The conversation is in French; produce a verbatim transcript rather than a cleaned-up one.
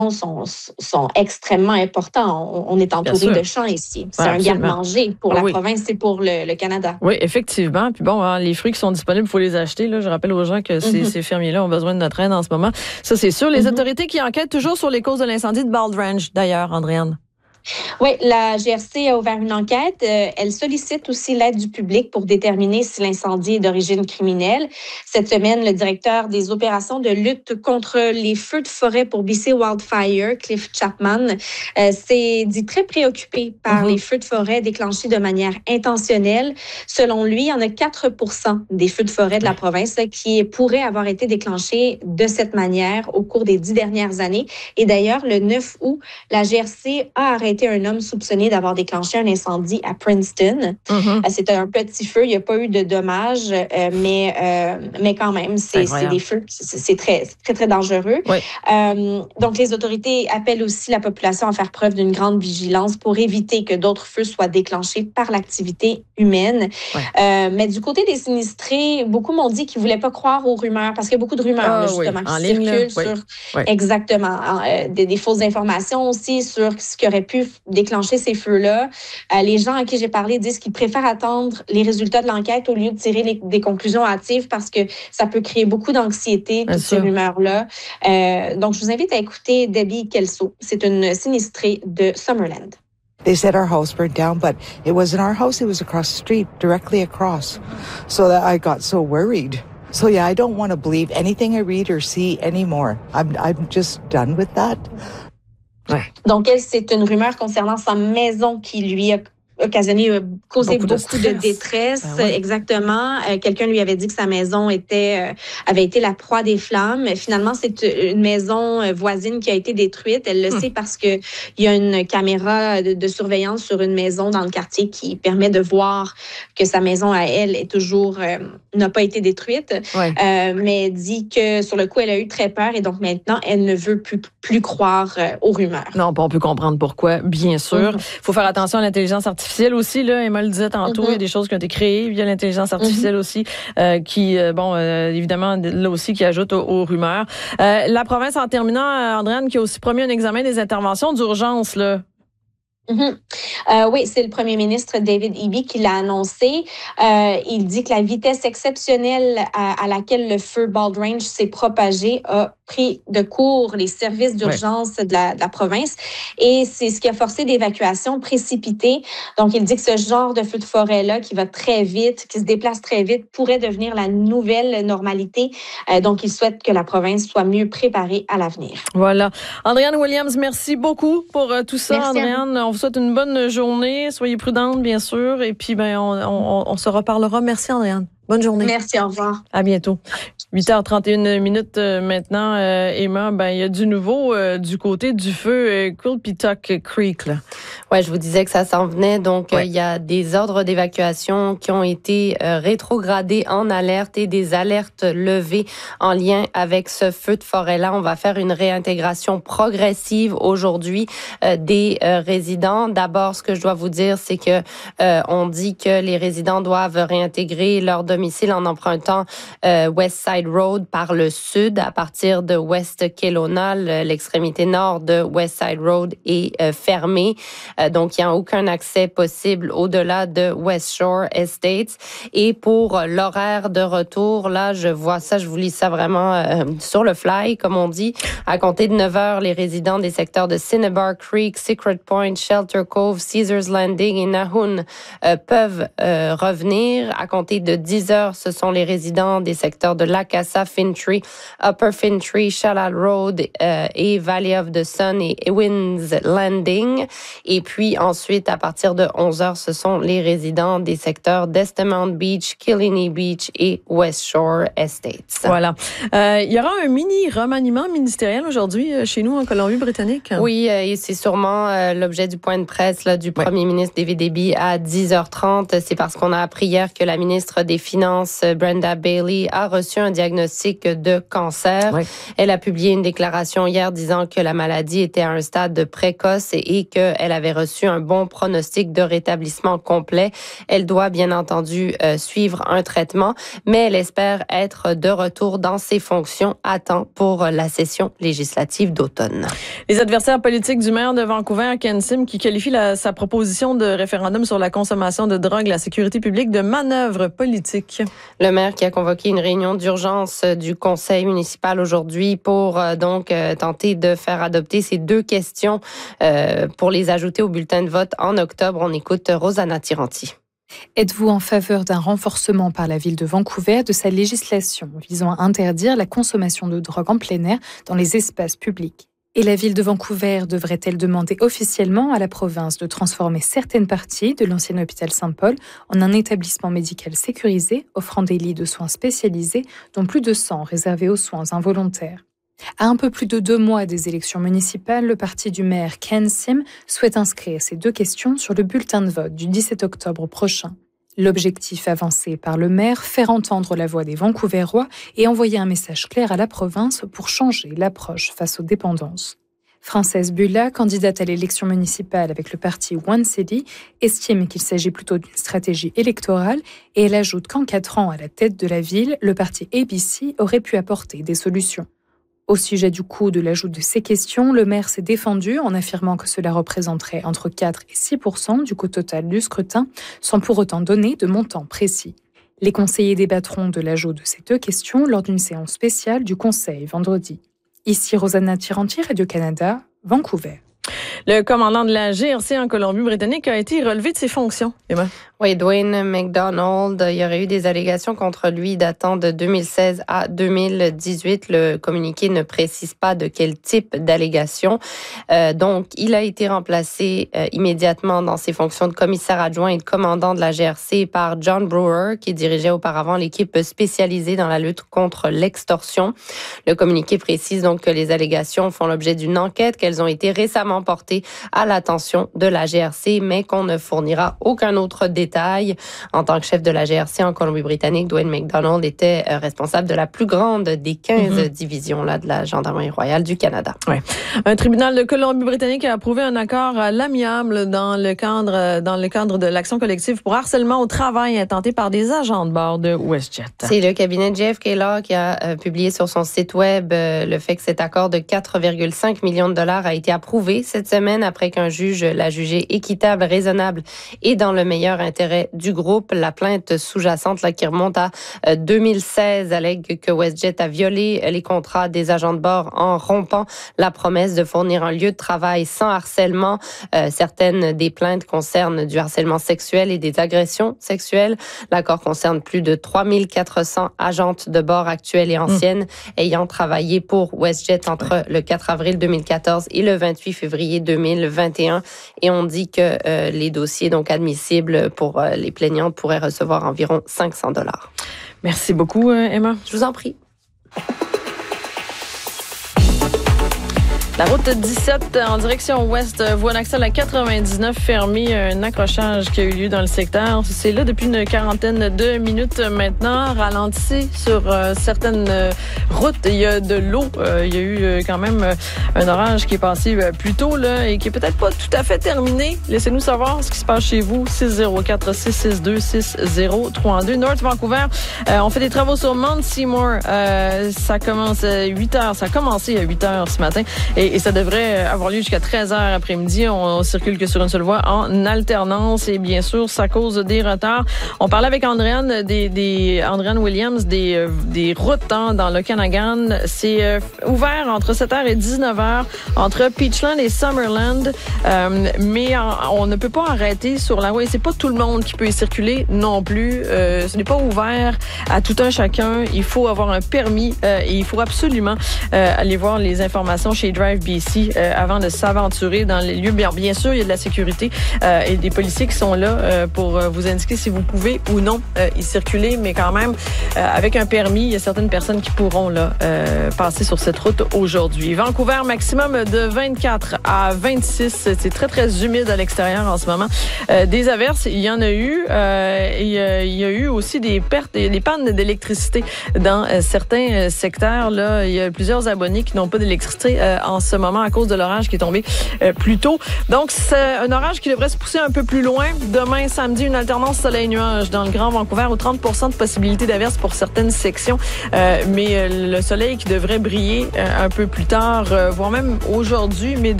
sont, sont extrêmement importants. On, on est entouré de champs ici. C'est ouais, un garde-manger pour la oui. province et pour le, le Canada. Oui, effectivement. Puis bon, hein, les fruits qui sont disponibles, il faut les acheter. Là. Je rappelle aux gens que ces, mm-hmm. ces fermiers-là ont besoin de notre aide en ce moment. Ça, c'est sûr. Les mm-hmm. autorités qui enquêtent toujours sur les causes de l'incendie de Bald Ranch, d'ailleurs, Andréane. Oui, la G R C a ouvert une enquête. Euh, elle sollicite aussi l'aide du public pour déterminer si l'incendie est d'origine criminelle. Cette semaine, le directeur des opérations de lutte contre les feux de forêt pour B C Wildfire, Cliff Chapman, euh, s'est dit très préoccupé par mm-hmm. les feux de forêt déclenchés de manière intentionnelle. Selon lui, il y en a quatre pour cent des feux de forêt de la province qui pourraient avoir été déclenchés de cette manière au cours des dix dernières années. Et d'ailleurs, le neuf août, la G R C a arrêté un homme soupçonné d'avoir déclenché un incendie à Princeton. Mm-hmm. C'était un petit feu, il n'y a pas eu de dommages, euh, mais, euh, mais quand même, c'est, c'est des feux, c'est, c'est, très, c'est très, très dangereux. Oui. Euh, donc, les autorités appellent aussi la population à faire preuve d'une grande vigilance pour éviter que d'autres feux soient déclenchés par l'activité humaine. Oui. Euh, mais du côté des sinistrés, beaucoup m'ont dit qu'ils ne voulaient pas croire aux rumeurs, parce qu'il y a beaucoup de rumeurs, ah, là, justement, oui. qui en circulent ligne, sur... Oui. Oui. Exactement. Euh, des, des fausses informations aussi sur ce qui aurait pu déclencher ces feux-là. Euh, les gens à qui j'ai parlé disent qu'ils préfèrent attendre les résultats de l'enquête au lieu de tirer les, des conclusions hâtives parce que ça peut créer beaucoup d'anxiété, toutes ces rumeurs-là. Euh, donc, je vous invite à écouter Debbie Kelso. C'est une sinistrée de Summerland. They said our house burned down, but it wasn't our house. It was across the street, directly across. So that I got so worried. So yeah, I don't want to believe anything I read or see anymore. I'm, I'm just done with that. Ouais. Donc, elle, c'est une rumeur concernant sa maison qui lui a occasionné, euh, causé beaucoup, beaucoup de, de détresse. Ben oui. Exactement. Euh, quelqu'un lui avait dit que sa maison était, euh, avait été la proie des flammes. Finalement, c'est une maison voisine qui a été détruite. Elle le hum. sait parce que il y a une caméra de, de surveillance sur une maison dans le quartier qui permet de voir que sa maison à elle est toujours, euh, n'a pas été détruite. Ouais. Euh, mais elle dit que sur le coup, elle a eu très peur et donc maintenant, elle ne veut plus, plus croire euh, aux rumeurs. Non, on peut comprendre pourquoi, bien sûr. Il hum. faut faire attention à l'intelligence artificielle aussi, là, Emma le disait tantôt, mm-hmm. il y a des choses qui ont été créées via l'intelligence artificielle mm-hmm. aussi, euh, qui, euh, bon, euh, évidemment, là aussi, qui ajoutent aux, aux rumeurs. Euh, la province, en terminant, Andréane, qui a aussi promis un examen des interventions d'urgence, là. Mm-hmm. Euh, oui, c'est le premier ministre David Eby qui l'a annoncé. Euh, il dit que la vitesse exceptionnelle à, à laquelle le feu Bald Ranch s'est propagé a pris de court les services d'urgence ouais. de, la, de la province et c'est ce qui a forcé l'évacuation précipitée. Donc, il dit que ce genre de feu de forêt-là qui va très vite, qui se déplace très vite, pourrait devenir la nouvelle normalité. Euh, donc, il souhaite que la province soit mieux préparée à l'avenir. Voilà. Andréane Williams, merci beaucoup pour euh, tout ça, merci Andréane. On vous souhaite une bonne journée. Soyez prudente, bien sûr. Et puis, ben, on, on, on se reparlera. Merci, Andréane. Bonne journée. Merci, au revoir. À bientôt. huit heures trente et une minutes euh, maintenant, euh, Emma, ben il y a du nouveau euh, du côté du feu euh, Quilpituck Creek. Là. Ouais, je vous disais que ça s'en venait. Donc, il ouais. euh, y a des ordres d'évacuation qui ont été euh, rétrogradés en alerte et des alertes levées en lien avec ce feu de forêt-là. On va faire une réintégration progressive aujourd'hui euh, des euh, résidents. D'abord, ce que je dois vous dire, c'est que euh, on dit que les résidents doivent réintégrer leur domicile en empruntant euh, West Side Road par le sud à partir de West Kelowna. L'extrémité nord de West Side Road est euh, fermée. Euh, donc, il n'y a aucun accès possible au-delà de West Shore Estates. Et pour l'horaire de retour, là, je vois ça, je vous lis ça vraiment euh, sur le fly, comme on dit. À compter de neuf heures, les résidents des secteurs de Cinnabar Creek, Secret Point, Shelter Cove, Caesars Landing et Nahoon euh, peuvent euh, revenir. À compter de dix heures, ce sont les résidents des secteurs de Lacassa, Fintry, Upper Fintry, Shalal Road euh, et Valley of the Sun et Ewins Landing. Et puis ensuite, à partir de onze heures, ce sont les résidents des secteurs d'Estamount Beach, Killiney Beach et West Shore Estates. Voilà. Euh, il y aura un mini remaniement ministériel aujourd'hui euh, chez nous en Colombie-Britannique. Oui, euh, et c'est sûrement euh, l'objet du point de presse là, du premier ouais. ministre David Eby à dix heures trente. C'est parce qu'on a appris hier que la ministre des Finances Finances, Brenda Bailey, a reçu un diagnostic de cancer. Oui. Elle a publié une déclaration hier disant que la maladie était à un stade précoce et, et qu'elle avait reçu un bon pronostic de rétablissement complet. Elle doit bien entendu euh, suivre un traitement, mais elle espère être de retour dans ses fonctions à temps pour la session législative d'automne. Les adversaires politiques du maire de Vancouver, Ken Sim, qui qualifie la, sa proposition de référendum sur la consommation de drogue, la sécurité publique, de manœuvre politique. Le maire qui a convoqué une réunion d'urgence du conseil municipal aujourd'hui pour euh, donc euh, tenter de faire adopter ces deux questions euh, pour les ajouter au bulletin de vote en octobre. On écoute Rosanna Tiranti. Êtes-vous en faveur d'un renforcement par la ville de Vancouver de sa législation visant à interdire la consommation de drogue en plein air dans les espaces publics? Et la ville de Vancouver devrait-elle demander officiellement à la province de transformer certaines parties de l'ancien hôpital Saint-Paul en un établissement médical sécurisé, offrant des lits de soins spécialisés, dont plus de cent réservés aux soins involontaires? À un peu plus de deux mois des élections municipales, le parti du maire Ken Sim souhaite inscrire ces deux questions sur le bulletin de vote du dix-sept octobre prochain. L'objectif avancé par le maire, faire entendre la voix des Vancouverois et envoyer un message clair à la province pour changer l'approche face aux dépendances. Frances Bula, candidate à l'élection municipale avec le parti One City, estime qu'il s'agit plutôt d'une stratégie électorale et elle ajoute qu'en quatre ans à la tête de la ville, le parti A B C aurait pu apporter des solutions. Au sujet du coût de l'ajout de ces questions, le maire s'est défendu en affirmant que cela représenterait entre quatre et six pour cent du coût total du scrutin, sans pour autant donner de montant précis. Les conseillers débattront de l'ajout de ces deux questions lors d'une séance spéciale du Conseil vendredi. Ici Rosanna Tiranti, Radio-Canada, Vancouver. Le commandant de la G R C en Colombie-Britannique a été relevé de ses fonctions. Emma. Oui, Dwayne McDonald, il y aurait eu des allégations contre lui datant de deux mille seize à deux mille dix-huit. Le communiqué ne précise pas de quel type d'allégations. Euh, donc, il a été remplacé euh, immédiatement dans ses fonctions de commissaire adjoint et de commandant de la G R C par John Brewer, qui dirigeait auparavant l'équipe spécialisée dans la lutte contre l'extorsion. Le communiqué précise donc que les allégations font l'objet d'une enquête, qu'elles ont été récemment portées à l'attention de la G R C, mais qu'on ne fournira aucun autre détail. En tant que chef de la G R C en Colombie-Britannique, Dwayne McDonald était responsable de la plus grande des quinze mm-hmm. divisions là, de la Gendarmerie royale du Canada. Ouais. Un tribunal de Colombie-Britannique a approuvé un accord à l'amiable dans le cadre, dans le cadre de l'action collective pour harcèlement au travail intenté par des agents de bord de WestJet. C'est le cabinet J F K Law qui a euh, publié sur son site web euh, le fait que cet accord de quatre virgule cinq millions de dollars a été approuvé cette semaine après qu'un juge l'a jugé équitable, raisonnable et dans le meilleur intérêt du groupe. La plainte sous-jacente là, qui remonte à euh, deux mille seize allègue que WestJet a violé les contrats des agents de bord en rompant la promesse de fournir un lieu de travail sans harcèlement. Euh, certaines des plaintes concernent du harcèlement sexuel et des agressions sexuelles. L'accord concerne plus de trois mille quatre cents agentes de bord actuelles et anciennes mmh. ayant travaillé pour WestJet entre le quatre avril deux mille quatorze et le vingt-huit février deux mille vingt et un. Et on dit que euh, les dossiers donc admissibles pour euh, les plaignantes pourraient recevoir environ cinq cents dollars. Merci beaucoup, Emma. Je vous en prie. La route dix-sept en direction ouest voie d'accès à la quatre-vingt-dix-neuf fermée, un accrochage qui a eu lieu dans le secteur. C'est là depuis une quarantaine de minutes maintenant. Ralentissez sur euh, certaines euh, routes. Il y a de l'eau. Euh, il y a eu euh, quand même euh, un orage qui est passé euh, plus tôt là, et qui est peut-être pas tout à fait terminé. Laissez-nous savoir ce qui se passe chez vous. six zéro quatre, six six deux, six zéro trois deux. North Vancouver, euh, on fait des travaux sur Mount Seymour. Euh, ça commence à huit heures. Ça a commencé à huit heures ce matin. Et Et ça devrait avoir lieu jusqu'à treize heures après-midi. On, on circule que sur une seule voie en alternance. Et bien sûr, ça cause des retards. On parlait avec Andréane, des, des, Andréane Williams des, euh, des routes hein, dans l'Okanagan. C'est euh, ouvert entre sept heures et dix-neuf heures entre Peachland et Summerland. Euh, mais en, on ne peut pas arrêter sur la voie. Et c'est pas tout le monde qui peut y circuler non plus. Euh, ce n'est pas ouvert à tout un chacun. Il faut avoir un permis euh, et il faut absolument euh, aller voir les informations chez Drive B C euh, avant de s'aventurer dans les lieux. Bien, bien sûr, il y a de la sécurité euh, et des policiers qui sont là euh, pour euh, vous indiquer si vous pouvez ou non euh, y circuler, mais quand même, euh, avec un permis, il y a certaines personnes qui pourront là euh, passer sur cette route aujourd'hui. Vancouver, maximum de vingt-quatre à vingt-six. C'est très, très humide à l'extérieur en ce moment. Euh, des averses, il y en a eu. Euh, et euh, il y a eu aussi des pertes, des pannes d'électricité dans euh, certains euh, secteurs. Là, il y a plusieurs abonnés qui n'ont pas d'électricité euh, en ce moment à cause de l'orage qui est tombé euh, plus tôt. Donc, c'est un orage qui devrait se pousser un peu plus loin. Demain, samedi, une alternance soleil-nuage dans le Grand Vancouver, aux trente pour cent de possibilité d'averse pour certaines sections. Euh, mais euh, le soleil qui devrait briller euh, un peu plus tard, euh, voire même aujourd'hui, mais